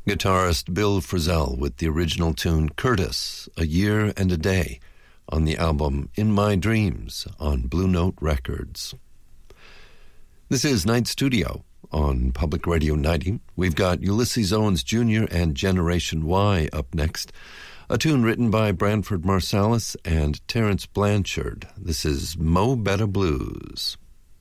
Guitarist Bill Frisell with the original tune Curtis, A Year and a Day, on the album In My Dreams on Blue Note Records. This is Night Studio on Public Radio 90. We've got Ulysses Owens Jr. and Generation Y up next, a tune written by Branford Marsalis and Terence Blanchard. This is Mo Better Blues.